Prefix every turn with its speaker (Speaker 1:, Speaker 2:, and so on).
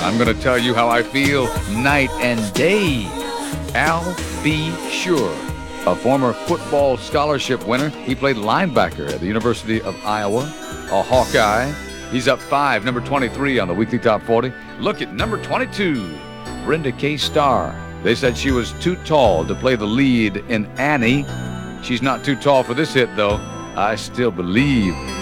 Speaker 1: I'm going to tell you how I feel night and day. Al B. Sure, a former football scholarship winner. He played linebacker at the University of Iowa, a Hawkeye. He's up 5, number 23 on the Weekly Top 40. Look at number 22, Brenda K. Starr. They said she was too tall to play the lead in Annie. She's not too tall for this hit, though. I Still Believe.